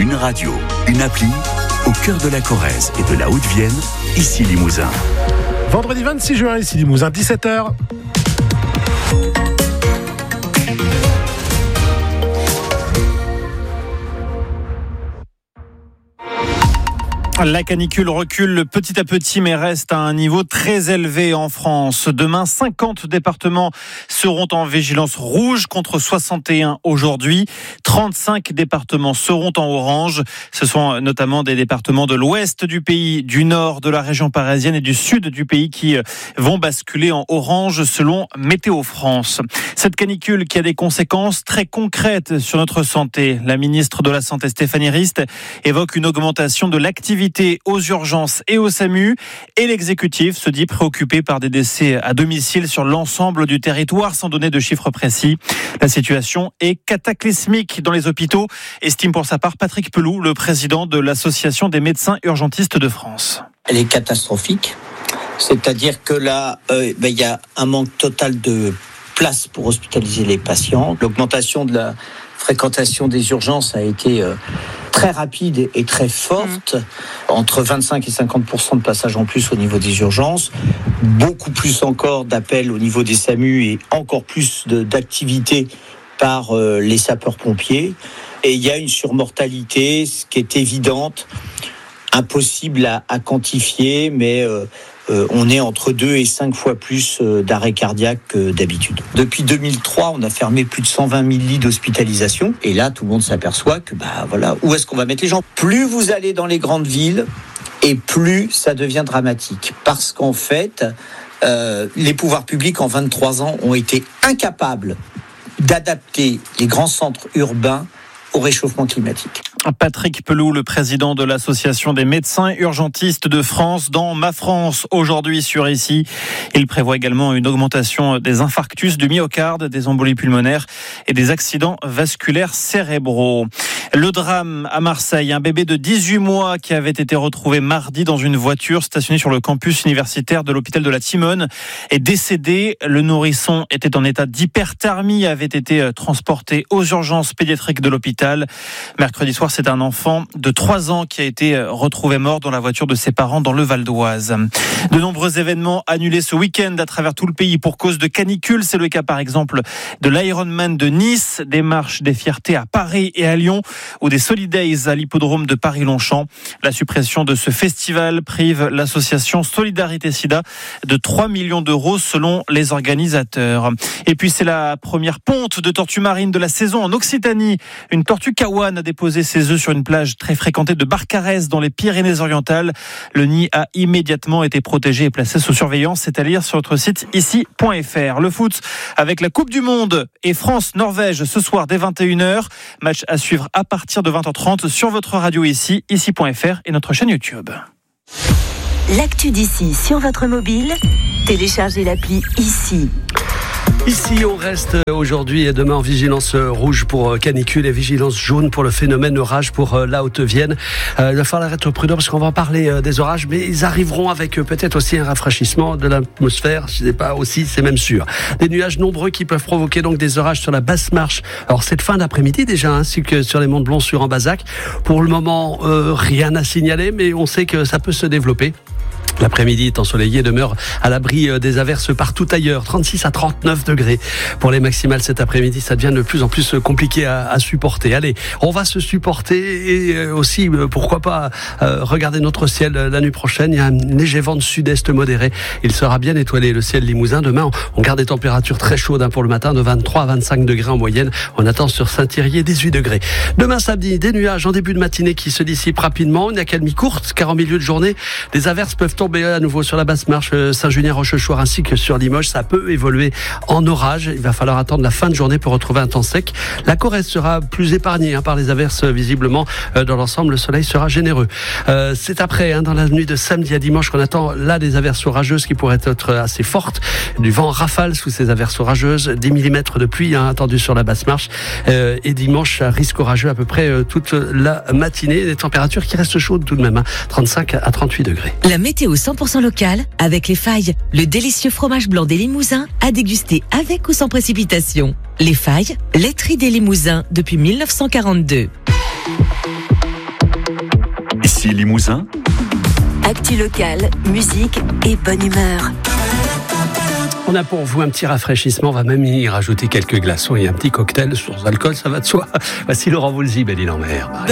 Une radio, une appli, au cœur de la Corrèze et de la Haute-Vienne, ici Limousin. Vendredi 26 juin, ici Limousin, 17h. La canicule recule petit à petit mais reste à un niveau très élevé en France. Demain, 50 départements seront en vigilance rouge contre 61 aujourd'hui. 35 départements seront en orange. Ce sont notamment des départements de l'ouest du pays, du nord de la région parisienne et du sud du pays qui vont basculer en orange selon Météo France. Cette canicule qui a des conséquences très concrètes sur notre santé. La ministre de la Santé Stéphanie Rist évoque une augmentation de l'activité aux urgences et au SAMU, et l'exécutif se dit préoccupé par des décès à domicile sur l'ensemble du territoire sans donner de chiffres précis. La situation est cataclysmique dans les hôpitaux, estime pour sa part Patrick Pelou, le président de l'Association des médecins urgentistes de France. Elle est catastrophique, c'est-à-dire que là, il y a un manque total de place pour hospitaliser les patients. L'augmentation de la fréquentation des urgences a été très rapide et très forte, entre 25 et 50% de passages en plus au niveau des urgences, beaucoup plus encore d'appels au niveau des SAMU et encore plus d'activités par les sapeurs-pompiers. Et il y a une surmortalité, ce qui est évidente, impossible à quantifier, mais on est entre 2 et 5 fois plus d'arrêts cardiaques que d'habitude. Depuis 2003, on a fermé plus de 120 000 lits d'hospitalisation. Et là, tout le monde s'aperçoit que, où est-ce qu'on va mettre les gens ? Plus vous allez dans les grandes villes, et plus ça devient dramatique. Parce qu'en fait, les pouvoirs publics, en 23 ans, ont été incapables d'adapter les grands centres urbains au réchauffement climatique. Patrick Pelou, le président de l'Association des médecins urgentistes de France, dans Ma France, aujourd'hui sur ici. Il prévoit également une augmentation des infarctus du myocarde, des embolies pulmonaires et des accidents vasculaires cérébraux. Le drame à Marseille, un bébé de 18 mois qui avait été retrouvé mardi dans une voiture stationnée sur le campus universitaire de l'hôpital de la Timone est décédé. Le nourrisson était en état d'hyperthermie, avait été transporté aux urgences pédiatriques de l'hôpital. Mercredi soir, c'est un enfant de 3 ans qui a été retrouvé mort dans la voiture de ses parents dans le Val d'Oise. De nombreux événements annulés ce week-end à travers tout le pays pour cause de canicule. C'est le cas par exemple de l'Ironman de Nice, des marches des fiertés à Paris et à Lyon ou des Solidays à l'hippodrome de Paris-Longchamp. La suppression de ce festival prive l'association Solidarité Sida de 3 millions d'euros selon les organisateurs. Et puis c'est la première ponte de tortues marines de la saison en Occitanie. Une tortue kawan a déposé ses œufs sur une plage très fréquentée de Barcarès dans les Pyrénées-Orientales. Le nid a immédiatement été protégé et placé sous surveillance. C'est à lire sur notre site ici.fr. Le foot avec la Coupe du Monde et France-Norvège ce soir dès 21h. Match à suivre à partir de 20h30 sur votre radio ici.fr et notre chaîne YouTube. L'actu d'ici sur votre mobile, téléchargez l'appli Ici. Ici, on reste aujourd'hui et demain en vigilance rouge pour canicule et vigilance jaune pour le phénomène orage pour la Haute-Vienne. Il va falloir être prudent parce qu'on va en parler des orages, mais ils arriveront avec peut-être aussi un rafraîchissement de l'atmosphère. Je ne sais pas aussi, c'est même sûr. Des nuages nombreux qui peuvent provoquer donc des orages sur la basse marche. Alors cette fin d'après-midi déjà, ainsi que sur les monts de Blons sur Ambazac. Pour le moment, rien à signaler, mais on sait que ça peut se développer. L'après-midi est ensoleillé, demeure à l'abri des averses partout ailleurs. 36 à 39 degrés pour les maximales cet après-midi. Ça devient de plus en plus compliqué à supporter. Allez, on va se supporter et aussi, pourquoi pas, regarder notre ciel la nuit prochaine. Il y a un léger vent de sud-est modéré. Il sera bien étoilé, le ciel limousin. Demain, on garde des températures très chaudes pour le matin, de 23 à 25 degrés en moyenne. On attend sur Saint-Thierry 18 degrés. Demain samedi, des nuages en début de matinée qui se dissipent rapidement. Une accalmie courte, car en milieu de journée, des averses peuvent tomber à nouveau sur la basse marche Saint-Junien-Rochechouart ainsi que sur Limoges. Ça peut évoluer en orage. Il va falloir attendre la fin de journée pour retrouver un temps sec. La Corrèze sera plus épargnée par les averses visiblement. Dans l'ensemble, le soleil sera généreux. C'est après, dans la nuit de samedi à dimanche, qu'on attend là des averses orageuses qui pourraient être assez fortes. Du vent en rafale sous ces averses orageuses. 10 mm de pluie attendus sur la basse marche. Et dimanche, risque orageux à peu près toute la matinée. Des températures qui restent chaudes tout de même. 35 à 38 degrés. La météo 100% locale avec Les Failles, le délicieux fromage blanc des Limousins à déguster avec ou sans précipitation. Les Failles, laiterie des Limousins depuis 1942. Ici Limousin. Actu locale, musique et bonne humeur. On a pour vous un petit rafraîchissement, on va même y rajouter quelques glaçons et un petit cocktail sans alcool, ça va de soi. Voici Laurent Voulzy, Belle-Île-en-Mer.